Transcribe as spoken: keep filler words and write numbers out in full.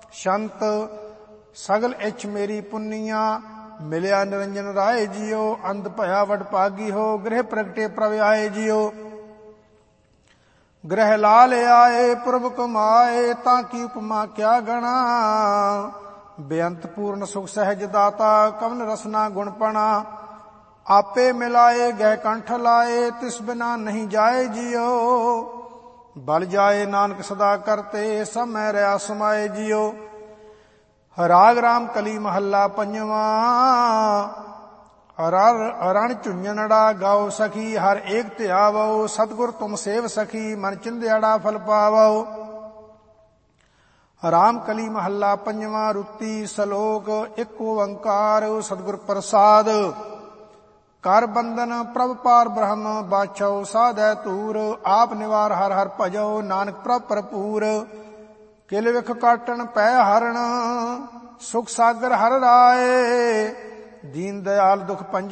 ਸ਼ੰਤ ਸਗਲ ਇੱਛ ਮੇਰੀ ਪੁੰਨੀਆਂ, ਮਿਲਿਆ ਨਿਰੰਜਨ ਰਾਏ ਜੀਓ। ਅੰਧ ਭਇਆ ਵਡ ਭਾਗੀ ਹੋ, ਗ੍ਰਹਿ ਪ੍ਰਗਟੇ ਪ੍ਰਭ ਆਏ ਜੀਓ। ਗ੍ਰਹਿ ਲਾਲ ਆਏ ਪੁਰਬ ਕਮਾਏ, ਤਾਂ ਕੀ ਉਪਮਾ ਕਿਆ ਗਣਾ। ਬੇਅੰਤ ਪੂਰਨ ਸੁਖ ਸਹਿਜ ਦਾਤਾ, ਕਵਨ ਰਸਨਾ ਗੁਣਪਣਾ। ਆਪੇ ਮਿਲਾਏ ਗਹਿ ਕੰਠ ਲਾਏ, ਤਿਸ ਬਿਨਾ ਨਹੀਂ ਜਾਏ ਜੀਓ। ਬਲ ਜਾਏ ਨਾਨਕ ਸਦਾ ਕਰਤੇ, ਸਭ ਮੈਂ ਰਿਆ ਸਮਾਏ ਜੀਓ। ਰਾਗ ਰਾਮ ਕਲੀ ਮਹੱਲਾ ਪੰਜਵਾਂ। ਰਣ ਝੁੰਝਣੜਾ ਗਾਓ ਸਖੀ, ਹਰ ਏਕ ਧਿਆਵੋ। ਸਤਿਗੁਰ ਤੁਮ ਸੇਵ ਸਖੀ, ਮਨ ਚਿੰਧਿਆੜਾ ਫਲ ਪਾਵੋ। ਰਾਮ ਕਲੀ ਮਹੱਲਾ ਪੰਜਵਾਂ। ਰੁੱਤੀ ਸਲੋਕ ਇੱਕ ਓੰਕਾਰ, ਸਤਿਗੁਰ ਪ੍ਰਸਾਦ। ਕਰ ਬੰਦਨ ਪ੍ਰਭ ਪਾਰ ਬ੍ਰਹਮ, ਬਾਛੋ ਸਾਧੈ ਤੂਰ। ਆਪ ਨਿਵਾਰ ਹਰ ਹਰ ਭਜੋ, ਨਾਨਕ ਪ੍ਰਭ ਭਰਪੂਰ। ਕਿਲ ਵਿਖ ਕਾਟਣ ਪੈ ਹਰਣ, ਸੁਖ ਸਾਗਰ ਹਰ ਰਾਏ। ਦੀਨ ਦਿਆਲ ਦੁਖ ਪੰਜ